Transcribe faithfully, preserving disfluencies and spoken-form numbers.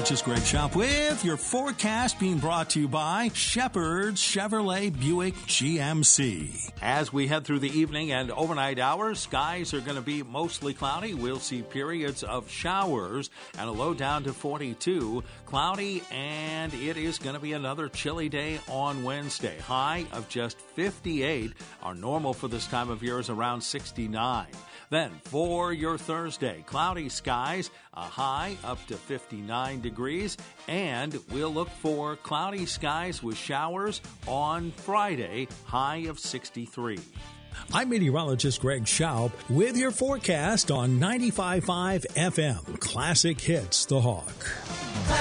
meteorologist Greg Schaub with your forecast being brought to you by Shepherd's Chevrolet Buick G M C. As we head through the evening and overnight hours, skies are going to be mostly cloudy. We'll see periods of showers and a low down to forty-two. Cloudy, and it is going to be another chilly day on Wednesday. High of just fifty-eight. Our normal for this time of year is around sixty-nine. Then for your Thursday, cloudy skies, a high up to fifty-nine degrees, and we'll look for cloudy skies with showers on Friday, high of sixty-three. I'm meteorologist Greg Schaub with your forecast on ninety-five point five F M. Classic Hits, The Hawk.